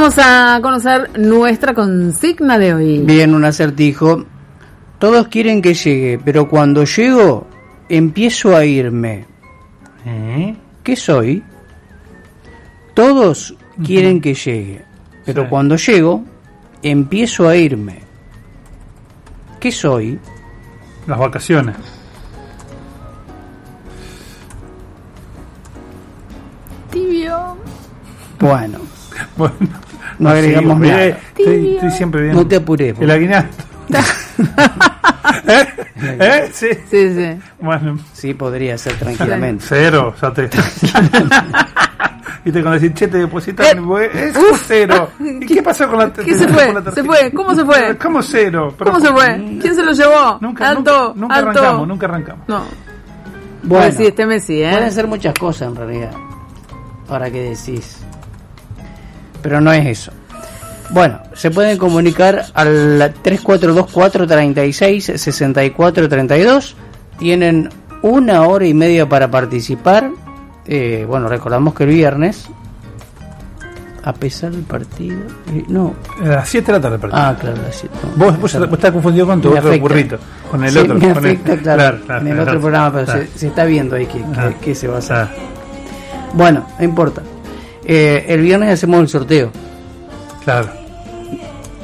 vamos a conocer nuestra consigna de hoy. Bien, un acertijo. Todos quieren que llegue, pero cuando llego, empiezo a irme. ¿Qué soy? Todos quieren que llegue, pero cuando llego, empiezo a irme. ¿Qué soy? Las vacaciones. Tibio. Bueno, Bueno, no agregamos sí, nada. estoy siempre bien. No te apures. El aguinaldo. Sí. Sí, sí. Bueno, Sí, podría ser tranquilamente. cero, ya te. Viste, cuando decís, che, te depositan, es cero. ¿Y qué pasó con la ¿Qué se fue? ¿Se fue? ¿Cómo se fue? ¿Cómo cero? ¿Cómo se fue? ¿Quién se lo llevó? Nunca Alto. arrancamos. No. Bueno, Messi, Messi, pueden ser muchas cosas en realidad. Ahora que decís. Pero no es eso. Bueno, se pueden comunicar al 3424-36-64-32. Tienen 1 hora y media para participar. Bueno, recordamos que el viernes, a pesar del partido... no. A las 7 de la tarde, partido. Ah, claro, a las 7. Vos estás confundido con tu Me otro afecta. burrito. Con el Sí, otro. me con afecta, claro, en el otro programa, pero claro. se está viendo ahí que se va a hacer. Ah. Bueno, no importa. El viernes hacemos el sorteo. Claro.